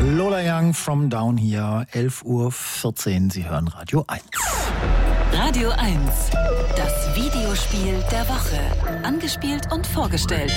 Lola Young from Down Here, 11:14 Uhr. Sie hören Radio 1. Radio 1, das Videospiel der Woche. Angespielt und vorgestellt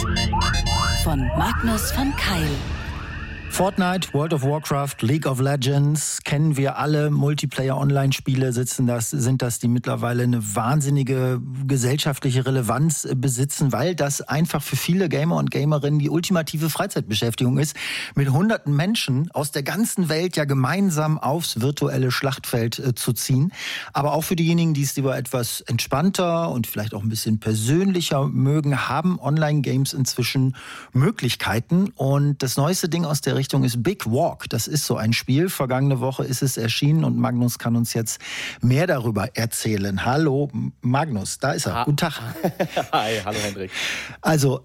von Magnus von Keil. Fortnite, World of Warcraft, League of Legends, kennen wir alle. Multiplayer-Online-Spiele sind das, die mittlerweile eine wahnsinnige gesellschaftliche Relevanz besitzen, weil das einfach für viele Gamer und Gamerinnen die ultimative Freizeitbeschäftigung ist, mit hunderten Menschen aus der ganzen Welt ja gemeinsam aufs virtuelle Schlachtfeld zu ziehen. Aber auch für diejenigen, die es lieber etwas entspannter und vielleicht auch ein bisschen persönlicher mögen, haben Online-Games inzwischen Möglichkeiten. Und das neueste Ding aus der Richtung ist Big Walk. Das ist so ein Spiel. Vergangene Woche ist es erschienen und Magnus kann uns jetzt mehr darüber erzählen. Hallo Magnus, da ist er. Guten Tag. Hi, hallo Hendrik. Also,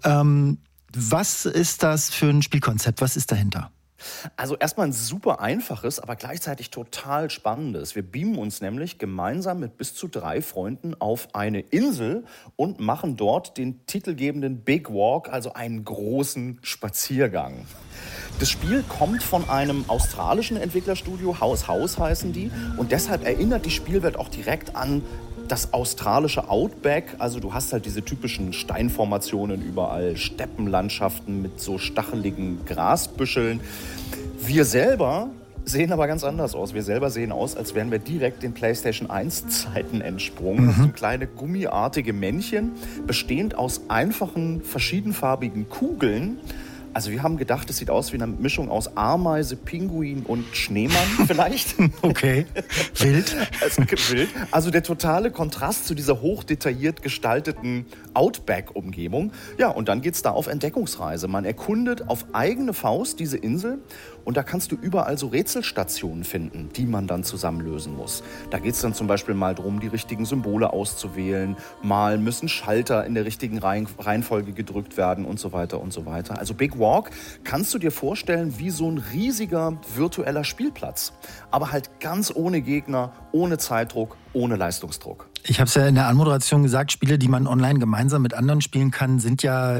was ist das für ein Spielkonzept? Was ist dahinter? Also erstmal ein super einfaches, aber gleichzeitig total spannendes. Wir beamen uns nämlich gemeinsam mit bis zu 3 Freunden auf eine Insel und machen dort den titelgebenden Big Walk, also einen großen Spaziergang. Das Spiel kommt von einem australischen Entwicklerstudio, House heißen die, und deshalb erinnert die Spielwelt auch direkt an das australische Outback. Also du hast halt diese typischen Steinformationen überall, Steppenlandschaften mit so stacheligen Grasbüscheln. Wir selber sehen aber ganz anders aus. Wir selber sehen aus, als wären wir direkt den PlayStation 1-Zeiten entsprungen. Das sind kleine gummiartige Männchen, bestehend aus einfachen, verschiedenfarbigen Kugeln. Also wir haben gedacht, es sieht aus wie eine Mischung aus Ameise, Pinguin und Schneemann vielleicht. Okay, wild. Wild. Also der totale Kontrast zu dieser hochdetailliert gestalteten Outback-Umgebung. Ja, und dann geht's da auf Entdeckungsreise. Man erkundet auf eigene Faust diese Insel und da kannst du überall so Rätselstationen finden, die man dann zusammenlösen muss. Da geht's dann zum Beispiel mal darum, die richtigen Symbole auszuwählen. Mal müssen Schalter in der richtigen Reihenfolge gedrückt werden und so weiter und so weiter. Also Big Walk kannst du dir vorstellen wie so ein riesiger virtueller Spielplatz. Aber halt ganz ohne Gegner, ohne Zeitdruck, ohne Leistungsdruck. Ich habe es ja in der Anmoderation gesagt, Spiele, die man online gemeinsam mit anderen spielen kann, sind ja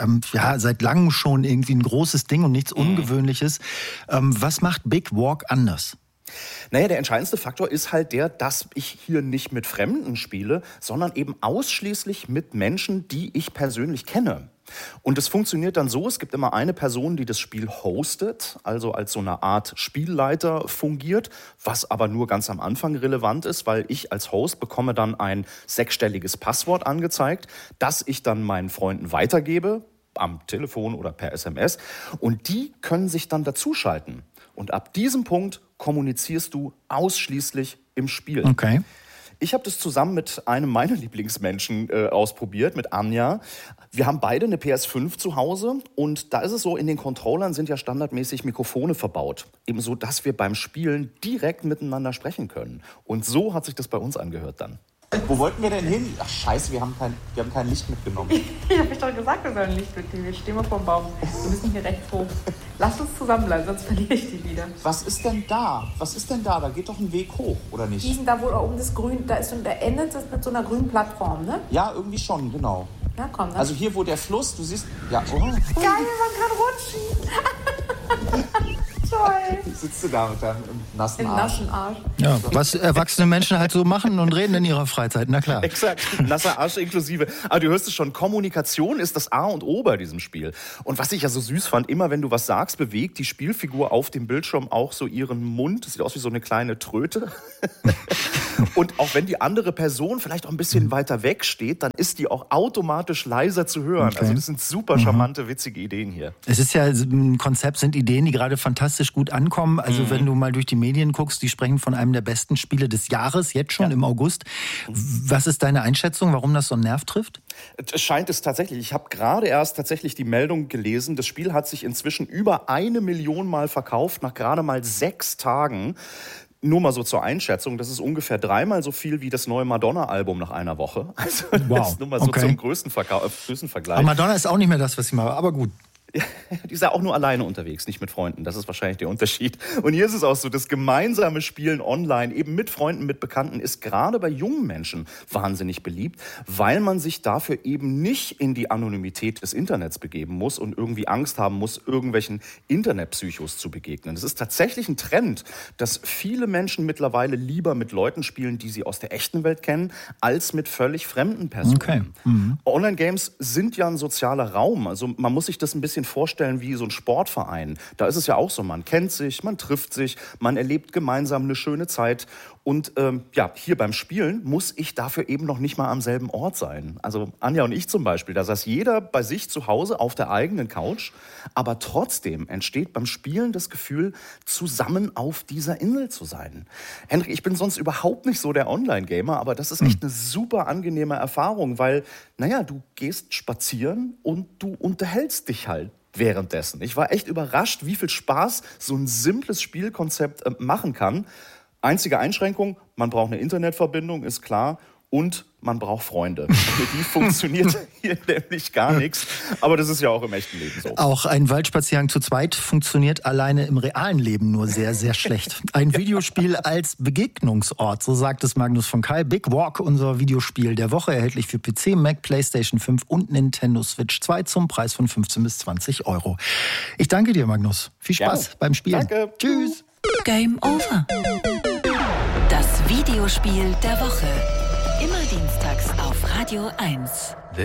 seit langem schon irgendwie ein großes Ding und nichts Ungewöhnliches. Was macht Big Walk anders? Naja, der entscheidendste Faktor ist halt der, dass ich hier nicht mit Fremden spiele, sondern eben ausschließlich mit Menschen, die ich persönlich kenne. Und es funktioniert dann so, es gibt immer eine Person, die das Spiel hostet, also als so eine Art Spielleiter fungiert, was aber nur ganz am Anfang relevant ist, weil ich als Host bekomme dann ein 6-stelliges Passwort angezeigt, das ich dann meinen Freunden weitergebe, am Telefon oder per SMS, und die können sich dann dazuschalten. Und ab diesem Punkt kommunizierst du ausschließlich im Spiel. Okay. Ich habe das zusammen mit einem meiner Lieblingsmenschen ausprobiert, mit Anja. Wir haben beide eine PS5 zu Hause und da ist es so, in den Controllern sind ja standardmäßig Mikrofone verbaut. Ebenso, dass wir beim Spielen direkt miteinander sprechen können. Und so hat sich das bei uns angehört dann. Wo wollten wir denn hin? Ach scheiße, wir haben kein Licht mitgenommen. Ich habe doch gesagt, wir sollen Licht mitnehmen. Wir stehen mal vor dem Baum. Wir müssen hier rechts hoch. Lass uns zusammenbleiben, sonst verliere ich die wieder. Was ist denn da? Da geht doch ein Weg hoch, oder nicht? Die sind da wohl oben das Grün, da endet das mit so einer grünen Plattform, ne? Ja, irgendwie schon, genau. Ja, komm. Dann. Also hier, wo der Fluss, du siehst... Ja, oh. Geil, man kann rutschen. Toll. Sitzt du da mit deinem nassen Im Arsch? nassen Arsch. Ja, was erwachsene Menschen halt so machen und reden in ihrer Freizeit, na klar. Exakt, nasser Arsch inklusive. Aber du hörst es schon, Kommunikation ist das A und O bei diesem Spiel. Und was ich ja so süß fand, immer wenn du was sagst, bewegt die Spielfigur auf dem Bildschirm auch so ihren Mund. Das sieht aus wie so eine kleine Tröte. Und auch wenn die andere Person vielleicht auch ein bisschen weiter weg steht, dann ist die auch automatisch leiser zu hören. Okay. Also das sind super charmante, witzige Ideen hier. Es ist ja ein Konzept, sind Ideen, die gerade fantastisch gut ankommen. Also wenn du mal durch die Medien guckst, die sprechen von einem der besten Spiele des Jahres, jetzt schon im August. Was ist deine Einschätzung, warum das so einen Nerv trifft? Es scheint es tatsächlich. Ich habe gerade erst tatsächlich die Meldung gelesen. Das Spiel hat sich inzwischen über 1 Million Mal verkauft, nach gerade mal 6 Tagen. Nur mal so zur Einschätzung, das ist ungefähr 3-mal so viel wie das neue Madonna-Album nach einer Woche. Also das ist nur mal so zum größten Vergleich. Aber Madonna ist auch nicht mehr das, was sie mal war, aber gut. Die ist ja auch nur alleine unterwegs, nicht mit Freunden. Das ist wahrscheinlich der Unterschied. Und hier ist es auch so, das gemeinsame Spielen online, eben mit Freunden, mit Bekannten, ist gerade bei jungen Menschen wahnsinnig beliebt, weil man sich dafür eben nicht in die Anonymität des Internets begeben muss und irgendwie Angst haben muss, irgendwelchen Internetpsychos zu begegnen. Es ist tatsächlich ein Trend, dass viele Menschen mittlerweile lieber mit Leuten spielen, die sie aus der echten Welt kennen, als mit völlig fremden Personen. Okay. Online-Games sind ja ein sozialer Raum. Also man muss sich das ein bisschen vorstellen wie so ein Sportverein. Da ist es ja auch so, man kennt sich, man trifft sich, man erlebt gemeinsam eine schöne Zeit. Und hier beim Spielen muss ich dafür eben noch nicht mal am selben Ort sein. Also Anja und ich zum Beispiel, da saß jeder bei sich zu Hause auf der eigenen Couch. Aber trotzdem entsteht beim Spielen das Gefühl, zusammen auf dieser Insel zu sein. Henrik, ich bin sonst überhaupt nicht so der Online-Gamer, aber das ist echt eine super angenehme Erfahrung, weil, du gehst spazieren und du unterhältst dich halt währenddessen. Ich war echt überrascht, wie viel Spaß so ein simples Spielkonzept machen kann. Einzige Einschränkung, man braucht eine Internetverbindung, ist klar, und man braucht Freunde. Für die funktioniert hier nämlich gar nichts, aber das ist ja auch im echten Leben so. Auch ein Waldspaziergang zu zweit funktioniert alleine im realen Leben nur sehr, sehr schlecht. Ein Videospiel als Begegnungsort, so sagt es Magnus von Keil. Big Walk, unser Videospiel der Woche, erhältlich für PC, Mac, PlayStation 5 und Nintendo Switch 2 zum Preis von 15 bis 20 €. Ich danke dir, Magnus. Viel Spaß beim Spielen. Danke. Tschüss. Game over. Das Videospiel der Woche. Immer dienstags auf Radio 1.